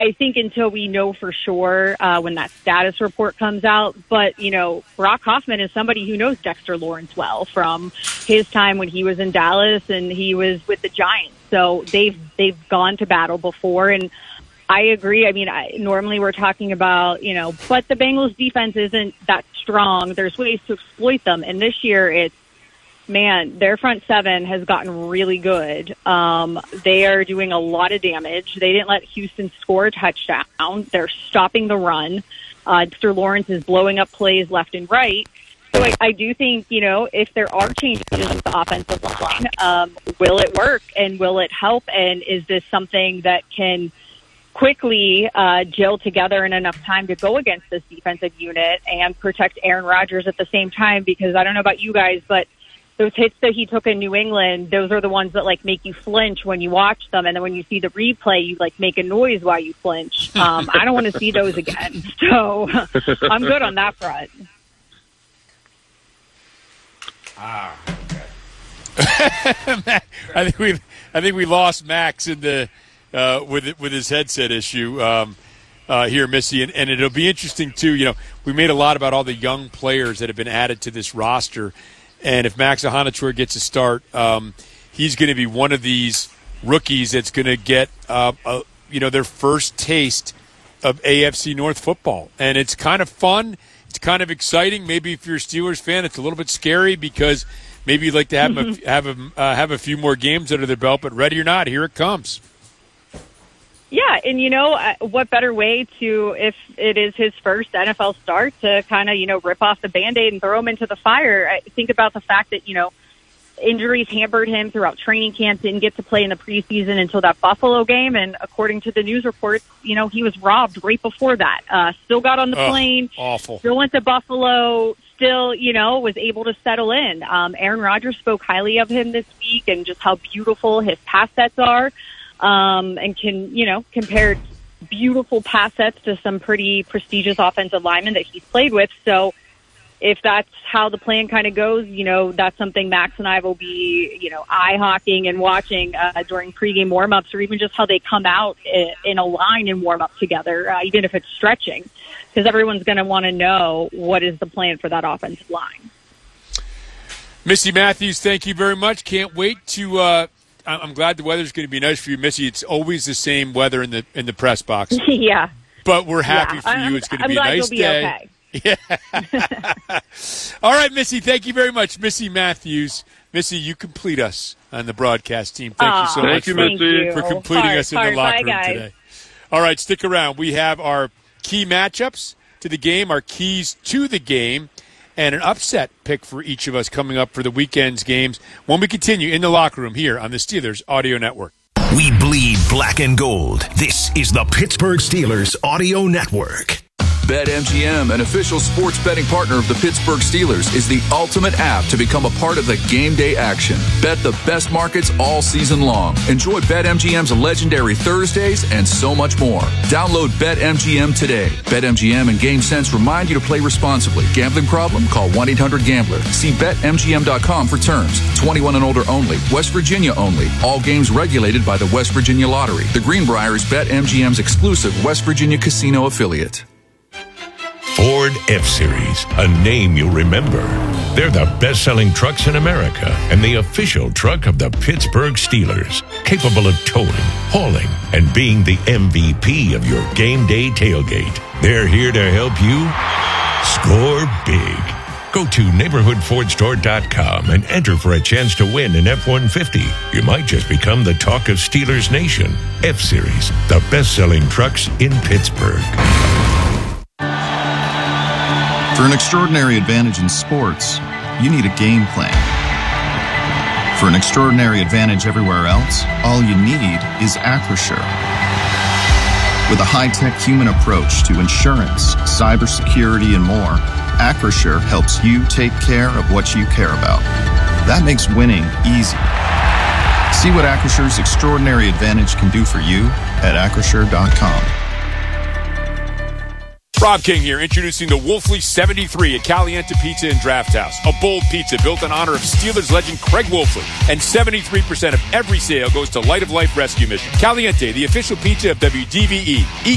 I think until we know for sure when that status report comes out. But, Brock Hoffman is somebody who knows Dexter Lawrence well from his time when he was in Dallas and he was with the Giants. So they've gone to battle before. And I agree. I mean, normally we're talking about, but the Bengals defense isn't that strong. There's ways to exploit them. And this year their front seven has gotten really good. They are doing a lot of damage. They didn't let Houston score a touchdown. They're stopping the run. Dexter Lawrence is blowing up plays left and right. So I do think, if there are changes in the offensive line, will it work and will it help? And is this something that can quickly gel together in enough time to go against this defensive unit and protect Aaron Rodgers at the same time? Because I don't know about you guys, but those hits that he took in New England, those are the ones that make you flinch when you watch them. And then when you see the replay, you make a noise while you flinch. I don't want to see those again. So I'm good on that front. I think we lost Max in the with his headset issue here, Missy, and it'll be interesting too. We made a lot about all the young players that have been added to this roster, and if Max Ahanachour gets a start, he's going to be one of these rookies that's going to get their first taste of AFC North football, and it's kind of fun. It's kind of exciting. Maybe if you're a Steelers fan, it's a little bit scary because maybe you'd like to have a few more games under their belt. But ready or not, here it comes. Yeah, and what better way to, if it is his first NFL start, to kind of rip off the Band-Aid and throw him into the fire. I think about the fact that injuries hampered him throughout training camp, didn't get to play in the preseason until that Buffalo game, and according to the news reports, he was robbed right before that. Still got on the plane, awful. Still went to Buffalo, still, was able to settle in. Aaron Rodgers spoke highly of him this week and just how beautiful his pass sets are, and can, compare beautiful pass sets to some pretty prestigious offensive linemen that he's played with. So if that's how the plan kind of goes, that's something Max and I will be, eye-hawking and watching during pregame warm-ups, or even just how they come out in a line and warm up together, even if it's stretching, because everyone's going to want to know what is the plan for that offensive line. Missy Matthews, thank you very much. Can't wait to I'm glad the weather's going to be nice for you, Missy. It's always the same weather in the press box. Yeah. But we're happy for you. It's going to be a nice day. Okay. Yeah. All right, Missy, thank you very much. Missy Matthews. Missy, you complete us on the broadcast team. Thank you so much for completing us in the locker room today. All right, stick around. We have our key matchups to the game, our keys to the game, and an upset pick for each of us coming up for the weekend's games when we continue in the locker room here on the Steelers Audio Network. We bleed black and gold. This is the Pittsburgh Steelers Audio Network. BetMGM, an official sports betting partner of the Pittsburgh Steelers, is the ultimate app to become a part of the game day action. Bet the best markets all season long. Enjoy BetMGM's legendary Thursdays and so much more. Download BetMGM today. BetMGM and GameSense remind you to play responsibly. Gambling problem? Call 1-800-GAMBLER. See BetMGM.com for terms. 21 and older only. West Virginia only. All games regulated by the West Virginia Lottery. The Greenbrier is BetMGM's exclusive West Virginia casino affiliate. Ford F-Series, a name you'll remember. They're the best-selling trucks in America and the official truck of the Pittsburgh Steelers, capable of towing, hauling, and being the MVP of your game day tailgate. They're here to help you score big. Go to neighborhoodfordstore.com and enter for a chance to win an F-150. You might just become the talk of Steelers Nation. F-Series, the best-selling trucks in Pittsburgh. For an extraordinary advantage in sports, you need a game plan. For an extraordinary advantage everywhere else, all you need is Acrisure. With a high-tech human approach to insurance, cybersecurity, and more, Acrisure helps you take care of what you care about. That makes winning easy. See what Acrisure's extraordinary advantage can do for you at Acrisure.com. Rob King here, introducing the Wolfley 73 at Caliente Pizza and Draft House. A bold pizza built in honor of Steelers legend Craig Wolfley. And 73% of every sale goes to Light of Life Rescue Mission. Caliente, the official pizza of WDVE.